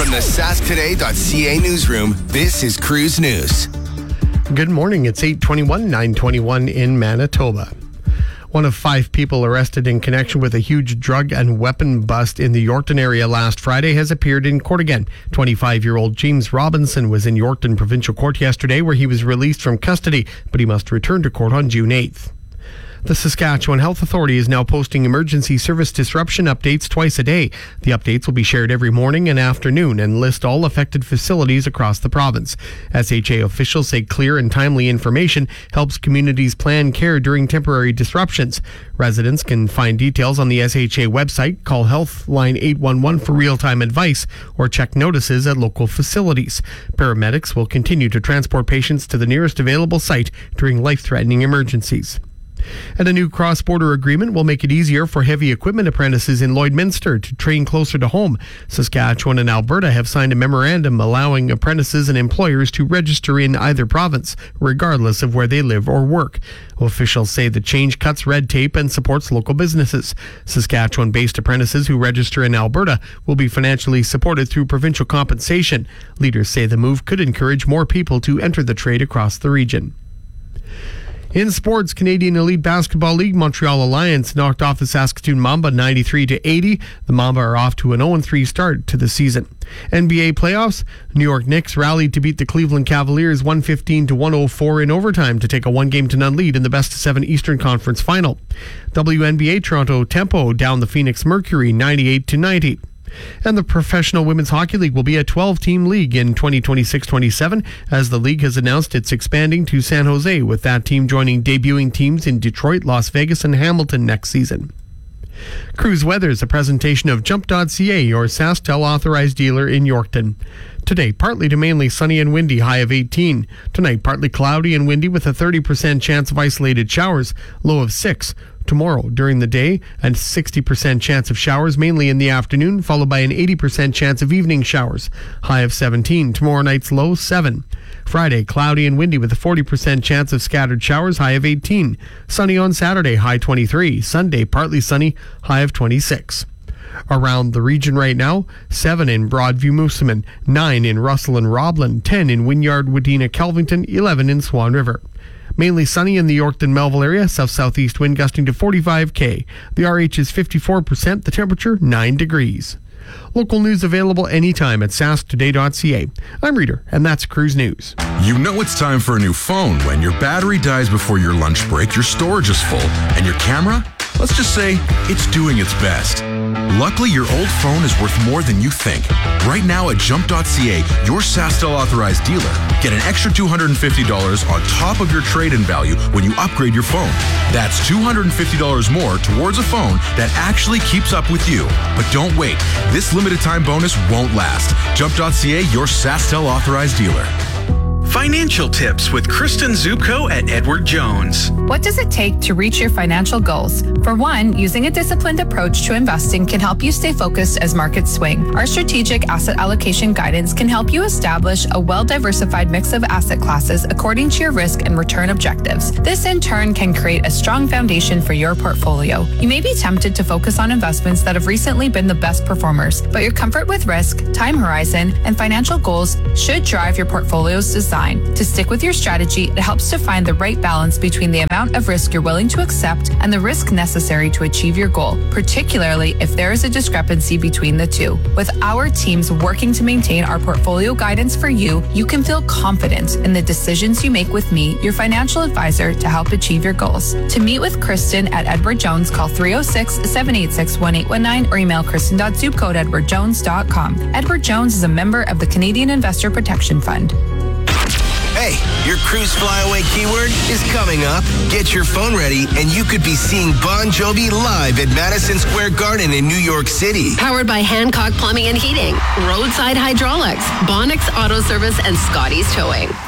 From the sasktoday.ca newsroom, this is Cruise News. Good morning. It's 8:21, 9:21 in Manitoba. One of 5 people arrested in connection with a huge drug and weapon bust in the Yorkton area last Friday has appeared in court again. 25-year-old James Robinson was in Yorkton Provincial Court yesterday, where he was released from custody, but he must return to court on June 8th. The Saskatchewan Health Authority is now posting emergency service disruption updates twice a day. The updates will be shared every morning and afternoon and list all affected facilities across the province. SHA officials say clear and timely information helps communities plan care during temporary disruptions. Residents can find details on the SHA website, call Healthline 811 for real-time advice, or check notices at local facilities. Paramedics will continue to transport patients to the nearest available site during life-threatening emergencies. And a new cross-border agreement will make it easier for heavy equipment apprentices in Lloydminster to train closer to home. Saskatchewan and Alberta have signed a memorandum allowing apprentices and employers to register in either province, regardless of where they live or work. Officials say the change cuts red tape and supports local businesses. Saskatchewan-based apprentices who register in Alberta will be financially supported through provincial compensation. Leaders say the move could encourage more people to enter the trade across the region. In sports, Canadian Elite Basketball League, Montreal Alliance knocked off the Saskatoon Mamba 93-80. The Mamba are off to an 0-3 start to the season. NBA playoffs, New York Knicks rallied to beat the Cleveland Cavaliers 115-104 in overtime to take a 1-game-to-none lead in the best-of-7 Eastern Conference Final. WNBA Toronto Tempo down the Phoenix Mercury 98-90. And the Professional Women's Hockey League will be a 12-team league in 2026-27 as the league has announced it's expanding to San Jose, with that team joining debuting teams in Detroit, Las Vegas, and Hamilton next season. Cruise Weather is a presentation of Jump.ca, your SaskTel authorized dealer in Yorkton. Today, partly to mainly sunny and windy, high of 18. Tonight, partly cloudy and windy with a 30% chance of isolated showers, low of 6. Tomorrow, during the day, a 60% chance of showers, mainly in the afternoon, followed by an 80% chance of evening showers, high of 17. Tomorrow night's low, 7. Friday, cloudy and windy with a 40% chance of scattered showers, high of 18. Sunny on Saturday, high 23. Sunday, partly sunny, high of 26. Around the region right now, 7 in Broadview Moosomin, 9 in Russell and Roblin, 10 in Wynyard, Wadena, Kelvington, 11 in Swan River. Mainly sunny in the Yorkton-Melville area, south-southeast wind gusting to 45 km. The RH is 54%, the temperature 9 degrees. Local news available anytime at sasktoday.ca. I'm Reader, and that's Cruise News. You know it's time for a new phone when your battery dies before your lunch break, your storage is full, and your camera, let's just say, it's doing its best. Luckily, your old phone is worth more than you think. Right now at Jump.ca, your SaskTel authorized dealer, get an extra $250 on top of your trade-in value when you upgrade your phone. That's $250 more towards a phone that actually keeps up with you. But don't wait. This limited time bonus won't last. Jump.ca, your SaskTel authorized dealer. Financial tips with Kristen Zupko at Edward Jones. What does it take to reach your financial goals? For one, using a disciplined approach to investing can help you stay focused as markets swing. Our strategic asset allocation guidance can help you establish a well-diversified mix of asset classes according to your risk and return objectives. This in turn can create a strong foundation for your portfolio. You may be tempted to focus on investments that have recently been the best performers, but your comfort with risk, time horizon, and financial goals should drive your portfolio's design. To stick with your strategy, it helps to find the right balance between the amount of risk you're willing to accept and the risk necessary to achieve your goal, particularly if there is a discrepancy between the two. With our teams working to maintain our portfolio guidance for you, you can feel confident in the decisions you make with me, your financial advisor, to help achieve your goals. To meet with Kristen at Edward Jones, call 306-786-1819 or email kristen.zupko@edwardjones.com. Edward Jones is a member of the Canadian Investor Protection Fund. Hey, your Cruise Flyaway keyword is coming up. Get your phone ready and you could be seeing Bon Jovi live at Madison Square Garden in New York City. Powered by Hancock Plumbing and Heating, Roadside Hydraulics, Bonix Auto Service, and Scotty's Towing.